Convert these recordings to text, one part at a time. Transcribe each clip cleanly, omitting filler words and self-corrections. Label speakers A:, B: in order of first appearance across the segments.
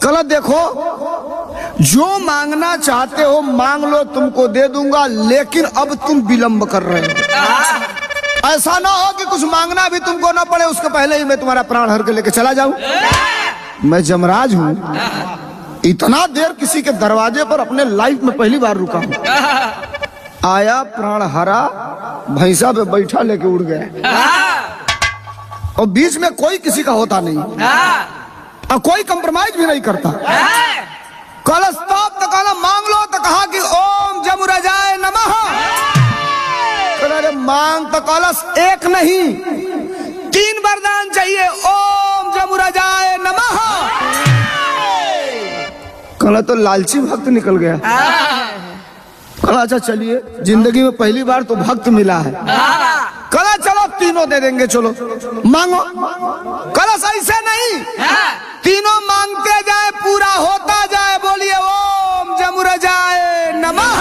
A: कल देखो, जो मांगना चाहते हो मांग लो, तुमको दे दूंगा, लेकिन अब तुम विलंब कर रहे हो। ऐसा ना हो कि कुछ मांगना भी तुमको ना पड़े, उसके पहले ही मैं तुम्हारा प्राण हर के लेके चला जाऊं। मैं जमराज हूं, इतना देर किसी के दरवाजे पर अपने लाइफ में पहली बार रुका हूं। आया, प्राण हरा, भैंसा पे बैठा लेके उड़ गया, और बीच में कोई किसी का होता नहीं, और कोई कंप्रोमाइज भी नहीं करता। कल स्टॉप तो कहा मांग लो, तो कहा कि ओम जमुराजाय नमः। अरे मांग तो कलश एक नहीं 3 वरदान चाहिए, ओम जमुराजाय नमः। कल तो लालची भक्त निकल गया। कल अच्छा चलिए, जिंदगी में पहली बार तो भक्त मिला है। कल चलो तीनों दे देंगे, चलो मांगो। कलश ऐसे नहीं, तीनों मांगते जाए, पूरा होता जाए। बोलिए ओम जमुराजाय नमः।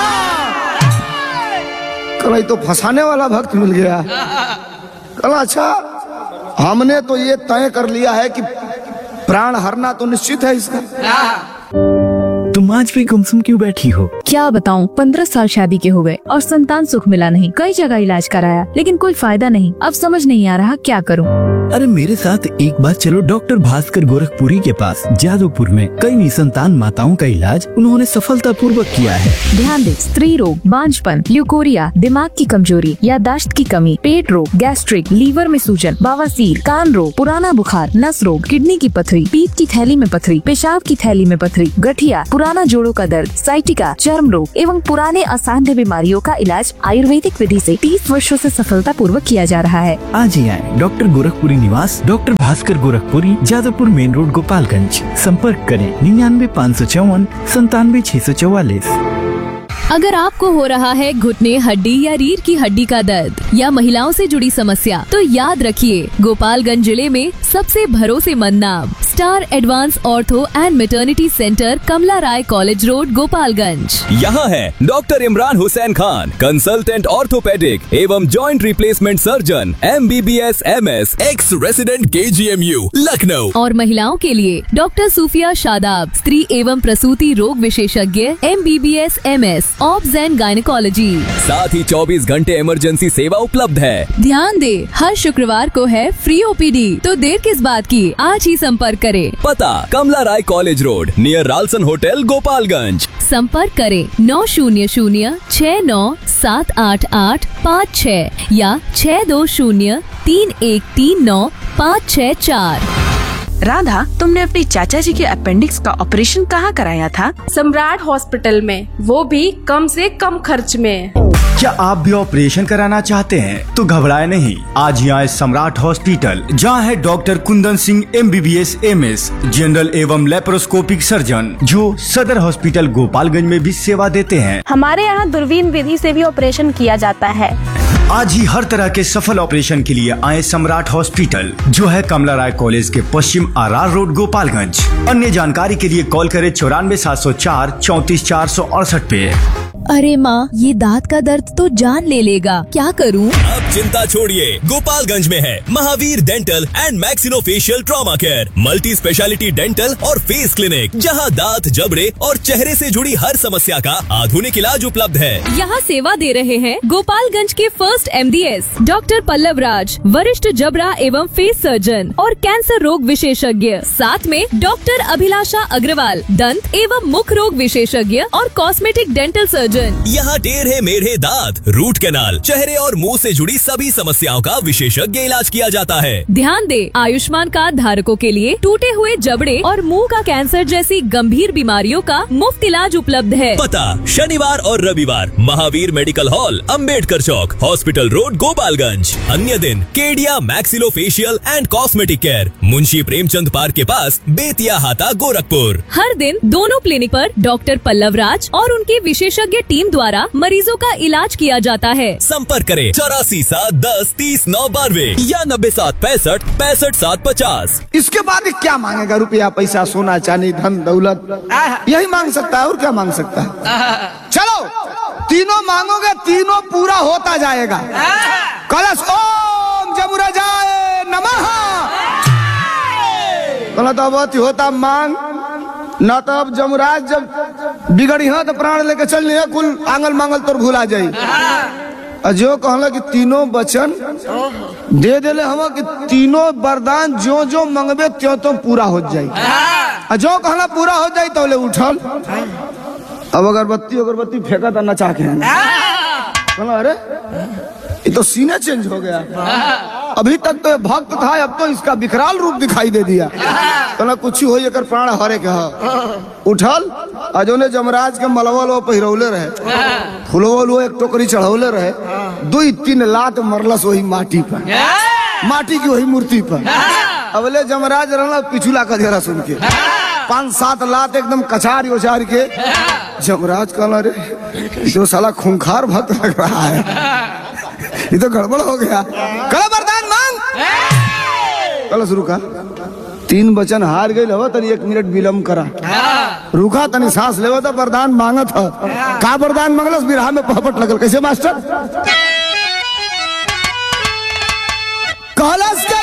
A: कल तो फंसाने वाला भक्त मिल गया। कल अच्छा, हमने तो ये तय कर लिया है कि प्राण हरना तो निश्चित है इसका।
B: तुम आज भी गुमसुम क्यों बैठी हो?
C: क्या बताऊं, 15 साल शादी के हो गए और संतान सुख मिला नहीं। कई जगह इलाज कराया, लेकिन कोई फायदा नहीं। अब समझ नहीं आ रहा क्या करूं।
B: अरे मेरे साथ एक बार चलो डॉक्टर भास्कर गोरखपुरी के पास। जादवपुर में कई निसंतान माताओं का इलाज उन्होंने सफलतापूर्वक किया है।
C: ध्यान दे, स्त्री रोग, बांझपन, ल्यूकोरिया, दिमाग की कमजोरी, याददाश्त की कमी, पेट रोग, गैस्ट्रिक, लीवर में सूजन, बवासीर, कान रोग, पुराना बुखार, नस रोग, किडनी की पथरी, पीत की थैली में पथरी, पेशाब की थैली में पथरी, गठिया, पुराना जोड़ों का दर्द, साइटिका, चर्म रोग एवं पुराने असाध्य बीमारियों का इलाज आयुर्वेदिक विधि से 30 वर्षों से सफलतापूर्वक किया जा रहा है।
B: आज ही आए डॉक्टर गोरखपुरी निवास, doctor Bhaskar Gorakhpuri, Jadavpur main road, Gopalganj. संपर्क करें 99 554 97 644।
D: अगर आपको हो रहा है घुटने, हड्डी या रीढ़ की हड्डी का दर्द या महिलाओं से जुड़ी समस्या, तो याद रखिए, गोपालगंज जिले में सबसे भरोसेमंद नाम star advance ortho and maternity centre, Kamala Rai college road, Gopalganj.
E: यहाँ है doctor Imran Hussain Khan, consultant orthopaedic एवं joint replacement surgeon, MBBS MS, x resident KGMU Lucknow.
D: और महिलाओं के लिए डॉक्टर सूफिया शादाब, स्त्री एवं प्रसूति रोग विशेषज्ञ, MBBS MS, obs and gynaecology.
E: साथ ही 24 घंटे इमरजेंसी सेवा उपलब्ध है।
D: ध्यान दे, हर शुक्रवार को है फ्री OPD, तो देर किस बात की, आज ही संपर्क करें।
E: पता कमला राय college road, near राल्सन hotel, Gopalganj.
D: संपर्क करें 900 69 78856 या 620 3139 564।
F: राधा, तुमने अपने चाचा जी के अपेंडिक्स का ऑपरेशन कहाँ कराया था?
G: सम्राट हॉस्पिटल में, वो भी कम से कम खर्च में।
H: क्या आप भी ऑपरेशन कराना चाहते हैं? तो घबराए नहीं, आज ही आए सम्राट हॉस्पिटल, जहां है doctor Kundan Singh MBBS MS, general एवं लेप्रोस्कोपिक सर्जन, जो सदर हॉस्पिटल गोपालगंज में भी सेवा देते हैं।
G: हमारे यहाँ दूरबीन विधि से भी ऑपरेशन किया जाता है।
H: आज ही हर तरह के सफल ऑपरेशन के लिए आए सम्राट हॉस्पिटल, जो है कमला राय कॉलेज के पश्चिम RR रोड, गोपालगंज। अन्य जानकारी के लिए कॉल करें 94 704 34 468 पे।
D: अरे माँ, ये दांत का दर्द तो जान ले लेगा, क्या करूँ?
E: अब चिंता छोड़िए, गोपालगंज में है Mahavir dental and maxillofacial trauma care, multi speciality dental और फेस क्लिनिक, जहां दांत, जबड़े और चेहरे से जुड़ी हर समस्या का आधुनिक इलाज उपलब्ध है।
D: यहाँ सेवा दे रहे हैं गोपालगंज के फर्स्ट MDS डॉक्टर पल्लव राज, वरिष्ठ जबड़ा एवं फेस सर्जन और कैंसर रोग विशेषज्ञ। साथ में डॉक्टर अभिलाषा अग्रवाल, दंत एवं मुख रोग विशेषज्ञ और कॉस्मेटिक डेंटल सर्जन।
E: यहाँ टेढ़े मेढ़े दांत, रूट कैनाल, चेहरे और मुंह से जुड़ी सभी समस्याओं का विशेषज्ञ इलाज किया जाता है।
D: ध्यान दे, आयुष्मान कार्ड धारकों के लिए टूटे हुए जबड़े और मुंह का कैंसर जैसी गंभीर बीमारियों का मुफ्त इलाज उपलब्ध है।
E: पता शनिवार और रविवार महावीर मेडिकल हॉल, अंबेडकर चौक, हॉस्पिटल रोड, गोपालगंज। अन्य दिन Kedia maxillofacial and cosmetic care, Munshi Premchand park के पास, बेतिया हाता, गोरखपुर।
D: हर दिन दोनों क्लिनिक पर डॉक्टर पल्लव राज और उनके विशेषज्ञ टीम द्वारा मरीजों का इलाज किया जाता है।
E: संपर्क करें 84 7 10 30 9 92 या 90 7 65 65 7 50।
A: इसके बाद क्या मांगेगा? रुपया, पैसा, सोना, चांदी, धन, दौलत, यही मांग सकता है, और क्या मांग सकता है? चलो तीनों मांगोगे, तीनों पूरा होता जाएगा। कलश ओम जमुराजाय नमः। कल तो बहुत ही होता मांग, ना तो अब जमराज जब बिगड़ी तो प्राण लेके चल लिया कुल आंगल मांगल तोर भूला जाई। जो कहला कि तीनों वचन दे देले हम कि तीनों वरदान जो जो मंगबे त्यों तो पूरा हो जाई। जो कहला पूरा हो जाई तो ले उठल। अब अगरबत्ती फेंका था नचा के कहला अरे ये तो सीने चेंज हो गया। अभी तक तो भक्त था, अब तो इसका विकराल रूप दिखाई दे दिया। कहला कुछ हो एकर प्राण हरे के उठल। अजोने जमराज के मलवल वो पहिरौले रहे, फुलवल वो एक टोकरी चढ़ौले रहे, 2-3 लात मरलस वही माटी पर, माटी की वही मूर्ति पर। अबले जमराज रहला पिछुला का घेरा सुन के 5-7 लात एकदम कचार उचार के। जमराज कहला रे जो साला खूंखार भक्त लग रहा है, ये तो गड़बड़ हो गया। कहला वरदान मांग। कहला शुरू कर। 3 वचन हार गई हवा तनी 1 मिनट विलम्ब करा, रुका तनी सांस लेवा तो वरदान मांगत ह। का वरदान मांगलस? बिरहा में पहपट लगल। कैसे मास्टर? कहलस